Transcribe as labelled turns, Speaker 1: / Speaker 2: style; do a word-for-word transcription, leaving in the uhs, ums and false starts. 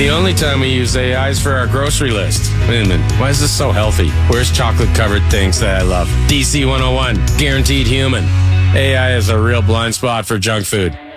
Speaker 1: The only time we use A I is for our grocery list. Wait a minute, why is this so healthy? Where's chocolate-covered things that I love? D C one oh one, guaranteed human. A I is a real blind spot for junk food.